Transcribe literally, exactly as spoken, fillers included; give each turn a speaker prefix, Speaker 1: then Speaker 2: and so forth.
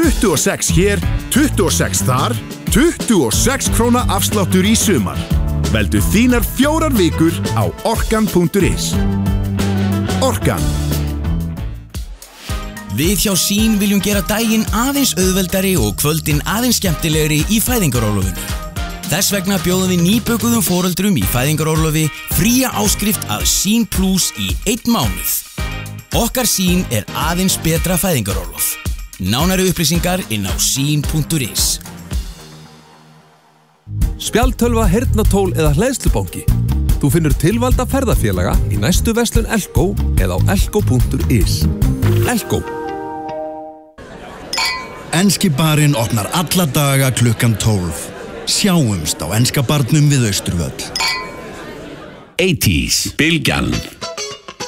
Speaker 1: tuttugu og sex hér, tuttugu og sex þar, tuttugu og sex króna afsláttur í sumar. Veldu þínar fjórar vikur á orkan punktur is. Orkan.
Speaker 2: Við hjá Sín viljum gera daginn aðeins auðveldari og kvöldin aðeins skemmtilegri í fæðingarorlofinu. Þess vegna bjóðum við nýbökuðum foreldrum í fæðingarorlofi fría áskrift af Sín Plus í einn mánuð. Okkar Sín er aðeins betra fæðingarorlof. Nánari upplýsingar inn á sín punktur is.
Speaker 3: Spjaldtölva, heyrnartól eða hleðslubanki. Þú finnur tilvalda ferðafélaga í næstu verslun Elko eða á elko punktur is. Elko.
Speaker 4: Enski barinn opnar alla daga klukkan tólf. Sjáumst á enska barnum við Austurvöll.
Speaker 5: eighties, Bylgjan.